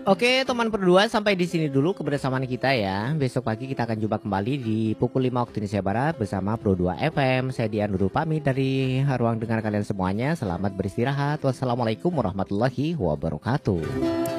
Oke, teman berdua sampai di sini dulu kebersamaan kita ya. Besok pagi kita akan jumpa kembali di pukul 5 waktu Indonesia Barat bersama Pro 2 FM. Saya Dian Nurul pamit dari ruang dengar kalian semuanya. Selamat beristirahat. Wassalamualaikum warahmatullahi wabarakatuh.